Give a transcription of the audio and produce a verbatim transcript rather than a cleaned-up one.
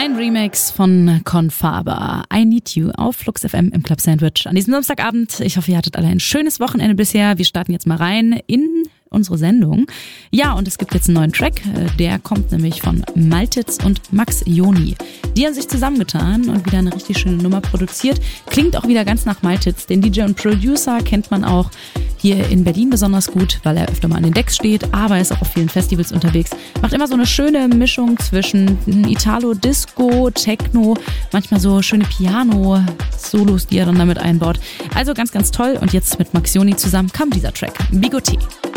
Ein Remix von Confaber, I Need You auf Flux F M im Club Sandwich an diesem Samstagabend. Ich hoffe, ihr hattet alle ein schönes Wochenende bisher. Wir starten jetzt mal rein in unsere Sendung. Ja, und es gibt jetzt einen neuen Track, der kommt nämlich von Maltitz und Max Joni. Die haben sich zusammengetan und wieder eine richtig schöne Nummer produziert. Klingt auch wieder ganz nach Maltitz. Den D J und Producer kennt man auch hier in Berlin besonders gut, weil er öfter mal an den Decks steht, aber ist auch auf vielen Festivals unterwegs. Macht immer so eine schöne Mischung zwischen Italo, Disco, Techno, manchmal so schöne Piano-Solos, die er dann damit einbaut. Also ganz, ganz toll. Und jetzt mit Max Joni zusammen kam dieser Track, Bigoté.